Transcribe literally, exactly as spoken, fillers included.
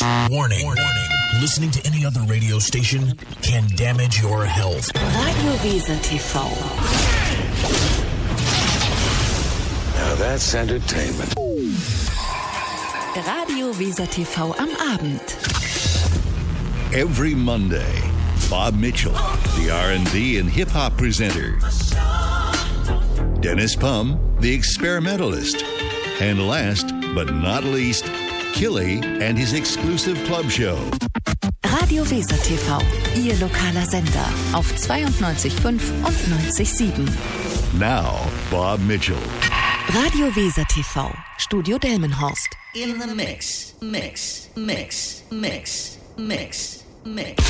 Warning. Warning. Listening to any other radio station can damage your health. Radio Weser T V. Now that's entertainment. Radio Weser T V am Abend. Every Monday, Bob Mitchell, the R and B and hip-hop presenter. Dennis Pum, the experimentalist. And last but not least, Killy and his exclusive club show. Radio Weser T V, Ihr lokaler Sender auf zweiundneunzig Komma fünf und neunzig Komma sieben. Now, Bob Mitchell. Radio Weser T V, Studio Delmenhorst. In the mix, mix, mix, mix, mix, mix.